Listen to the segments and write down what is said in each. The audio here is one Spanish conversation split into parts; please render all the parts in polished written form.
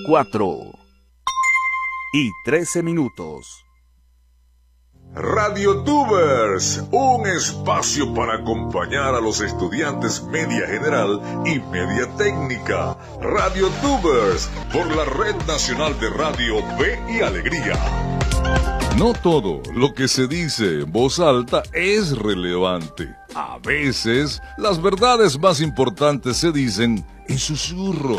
4:13. RadioTubers, un espacio para acompañar a los estudiantes media general y media técnica. RadioTubers, por la Red Nacional de Radio Fe y Alegría. No todo lo que se dice en voz alta es relevante. A veces, las verdades más importantes se dicen en susurros.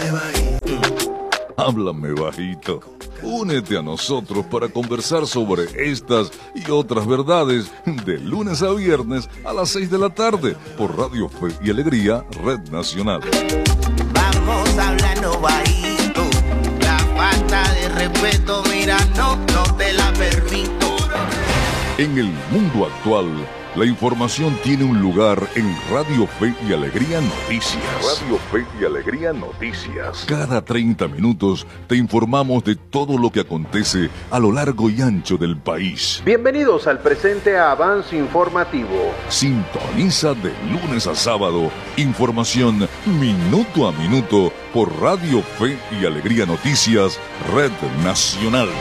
Háblame bajito. Únete a nosotros para conversar sobre estas y otras verdades de lunes a viernes a las 6 de la tarde por Radio Fe y Alegría, Red Nacional. Vamos hablando bajito. La falta de respeto, mira, no te la permito. En el mundo actual, la información tiene un lugar en Radio Fe y Alegría Noticias. Radio Fe y Alegría Noticias. Cada 30 minutos te informamos de todo lo que acontece a lo largo y ancho del país. Bienvenidos al presente avance informativo. Sintoniza de lunes a sábado información minuto a minuto por Radio Fe y Alegría Noticias, Red Nacional.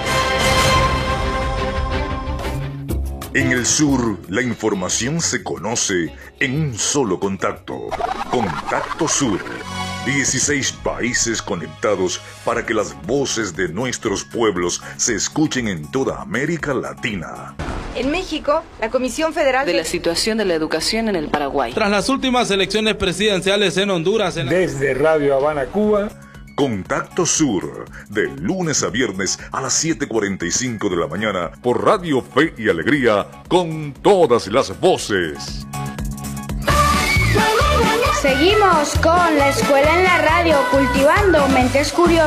En el sur, la información se conoce en un solo contacto. Contacto Sur. 16 países conectados para que las voces de nuestros pueblos se escuchen en toda América Latina. En México, la Comisión Federal de la situación de la educación en el Paraguay. Tras las últimas elecciones presidenciales en Honduras. Desde Radio Habana, Cuba. Contacto Sur, de lunes a viernes a las 7:45 de la mañana por Radio Fe y Alegría, con todas las voces. Seguimos con la escuela en la radio, cultivando mentes curiosas.